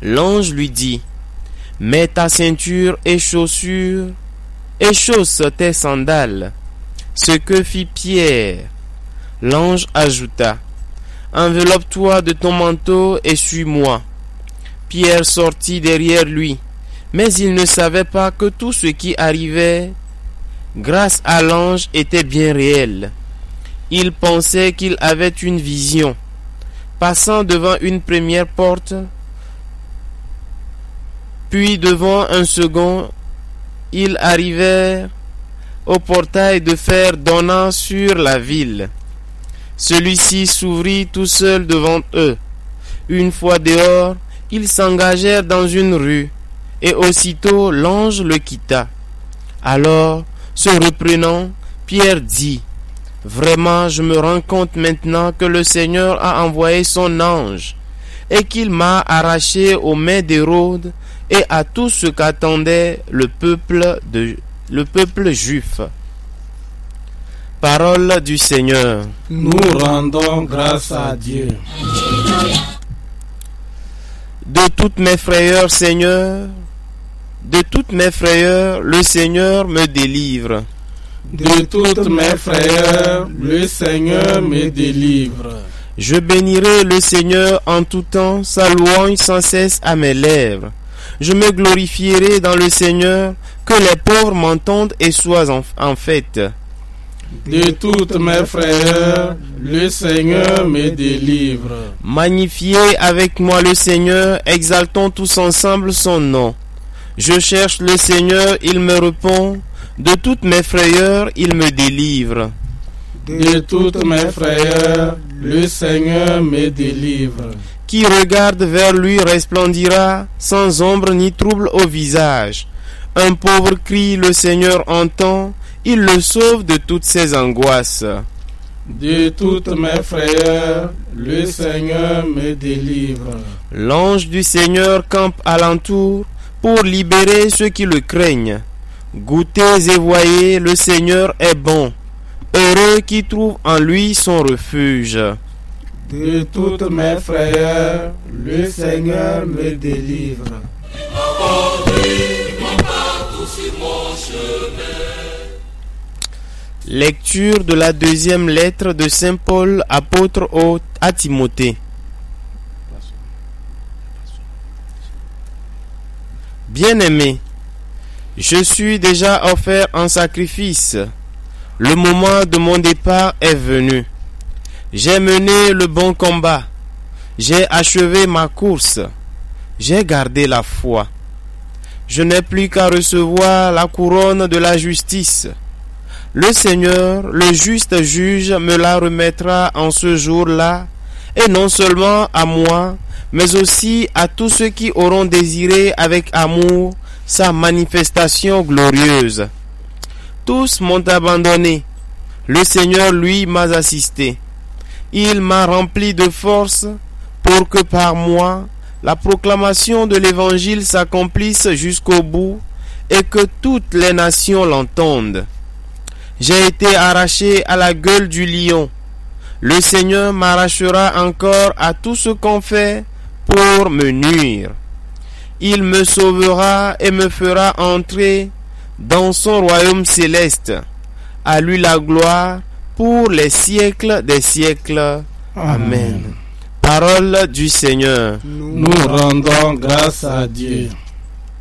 L'ange lui dit: mets ta ceinture et chaussures, et chausse tes sandales. Ce que fit Pierre. L'ange ajouta: enveloppe-toi de ton manteau et suis-moi. Pierre sortit derrière lui, mais il ne savait pas que tout ce qui arrivait grâce à l'ange était bien réel. Il pensait qu'il avait une vision. Passant devant une première porte, puis devant un second, ils arrivèrent au portail de fer donnant sur la ville. Celui-ci s'ouvrit tout seul devant eux. Une fois dehors, ils s'engagèrent dans une rue, et aussitôt l'ange le quitta. Alors, se reprenant, Pierre dit: vraiment, je me rends compte maintenant que le Seigneur a envoyé son ange, et qu'il m'a arraché aux mains d'Hérode et à tout ce qu'attendait le peuple juif. Parole du Seigneur. Nous rendons grâce à Dieu. De toutes mes frayeurs, Seigneur, de toutes mes frayeurs, le Seigneur me délivre. De toutes mes frayeurs, le Seigneur me délivre. Je bénirai le Seigneur en tout temps, sa louange sans cesse à mes lèvres. Je me glorifierai dans le Seigneur, que les pauvres m'entendent et soient en fête. De toutes mes frayeurs, le Seigneur me délivre. Magnifiez avec moi le Seigneur, exaltons tous ensemble son nom. Je cherche le Seigneur, il me répond. De toutes mes frayeurs, il me délivre. De toutes mes frayeurs, le Seigneur me délivre. Qui regarde vers lui resplendira, sans ombre ni trouble au visage. Un pauvre crie, le Seigneur entend, il le sauve de toutes ses angoisses. De toutes mes frayeurs, le Seigneur me délivre. L'ange du Seigneur campe alentour pour libérer ceux qui le craignent. Goûtez et voyez, le Seigneur est bon. Heureux qui trouvent en lui son refuge. De toutes mes frayeurs, le Seigneur me délivre. Lecture de la deuxième lettre de Saint Paul, apôtre à Timothée. Bien-aimé, je suis déjà offert en sacrifice. Le moment de mon départ est venu. J'ai mené le bon combat. J'ai achevé ma course. J'ai gardé la foi. Je n'ai plus qu'à recevoir la couronne de la justice. Le Seigneur, le juste juge, me la remettra en ce jour-là, et non seulement à moi, mais aussi à tous ceux qui auront désiré avec amour sa manifestation glorieuse. Tous m'ont abandonné. Le Seigneur, lui, m'a assisté. Il m'a rempli de force pour que par moi, la proclamation de l'Évangile s'accomplisse jusqu'au bout et que toutes les nations l'entendent. J'ai été arraché à la gueule du lion. Le Seigneur m'arrachera encore à tout ce qu'on fait pour me nuire. Il me sauvera et me fera entrer dans son royaume céleste. À lui la gloire pour les siècles des siècles. Amen. Parole du Seigneur. Nous rendons grâce à Dieu.